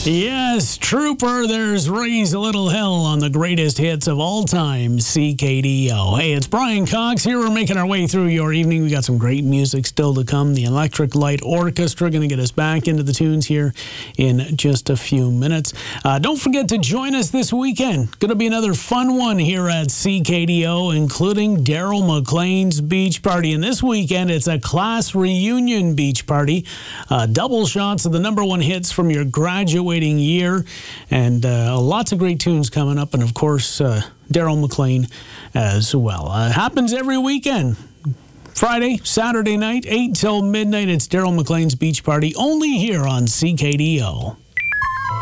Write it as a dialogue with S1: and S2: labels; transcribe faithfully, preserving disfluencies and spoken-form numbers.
S1: Yes, Trooper, there's Raise a Little Hell on the greatest hits of all time, C K D O. Hey, it's Brian Cox here. We're making our way through your evening. We got some great music still to come. The Electric Light Orchestra going to get us back into the tunes here in just a few minutes. Uh, don't forget to join us this weekend. Going to be another fun one here at C K D O, including Daryl McLean's beach party. And this weekend, it's a class reunion beach party. Uh, double shots of the number one hits from your graduating year, and uh, lots of great tunes coming up, and of course uh, Daryl McLean as well. Uh, happens every weekend. Friday, Saturday night, eight till midnight. It's Daryl McLean's beach party, only here on C K D O.